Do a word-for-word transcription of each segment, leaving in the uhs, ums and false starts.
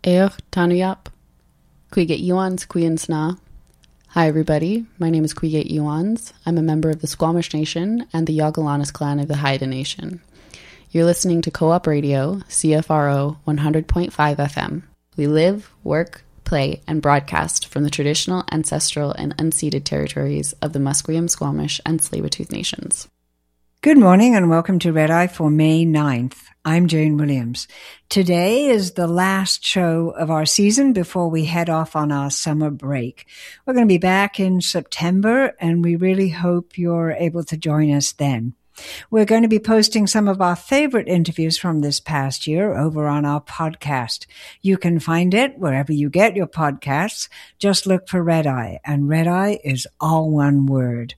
Eoch Tanuyap, Cuige Iwans Cuiansna. Hi everybody, my name is Cuige Iwans. I'm a member of the Squamish Nation and the Yagalanis clan of the Haida Nation. You're listening to Co-op Radio, C F R O one hundred point five F M. We live, work, play, and broadcast from the traditional, ancestral, and unceded territories of the Musqueam, Squamish, and Tsleil-Waututh Nations. Good morning and welcome to Red Eye for May ninth. I'm Jane Williams. Today is the last show of our season before we head off on our summer break. We're going to be back in September and we really hope you're able to join us then. We're going to be posting some of our favorite interviews from this past year over on our podcast. You can find it wherever you get your podcasts. Just look for Red Eye, and Red Eye is all one word.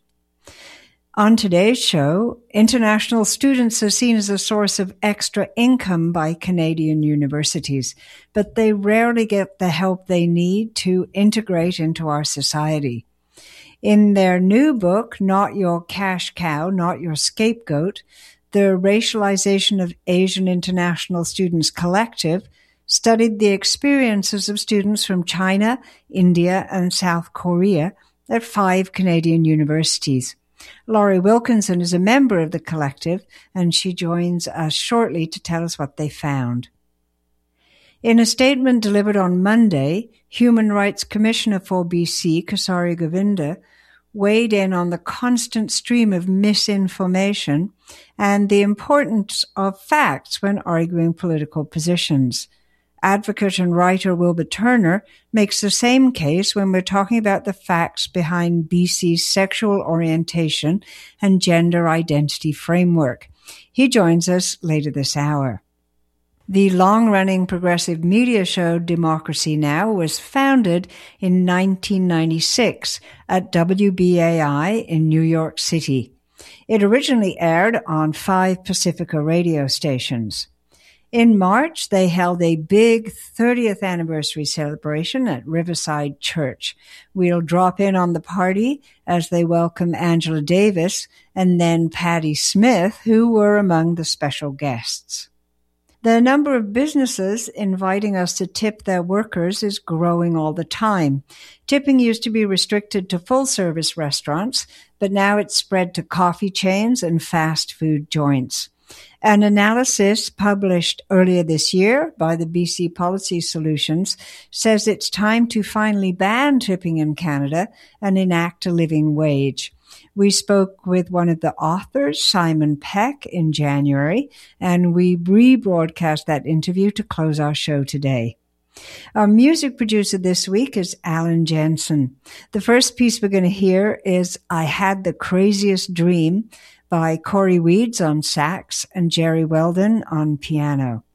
On today's show, international students are seen as a source of extra income by Canadian universities, but they rarely get the help they need to integrate into our society. In their new book, Not Your Cash Cow, Not Your Scapegoat, the Racialization of Asian International Students Collective studied the experiences of students from China, India, and South Korea at five Canadian universities. Laurie Wilkinson is a member of the collective, and she joins us shortly to tell us what they found. In a statement delivered on Monday, Human Rights Commissioner for B C, Kasari Govinda, weighed in on the constant stream of misinformation and the importance of facts when arguing political positions. Advocate and writer Wilbur Turner makes the same case when we're talking about the facts behind B C's sexual orientation and gender identity framework. He joins us later this hour. The long-running progressive media show Democracy Now! Was founded in nineteen ninety-six at W B A I in New York City. It originally aired on five Pacifica radio stations. In March, they held a big thirtieth anniversary celebration at Riverside Church. We'll drop in on the party as they welcome Angela Davis and then Patti Smith, who were among the special guests. The number of businesses inviting us to tip their workers is growing all the time. Tipping used to be restricted to full-service restaurants, but now it's spread to coffee chains and fast food joints. An analysis published earlier this year by the B C Policy Solutions says it's time to finally ban tipping in Canada and enact a living wage. We spoke with one of the authors, Simon Peck, in January, and we rebroadcast that interview to close our show today. Our music producer this week is Alan Jensen. The first piece we're going to hear is I Had the Craziest Dream by Corey Weeds on sax and Jerry Weldon on piano.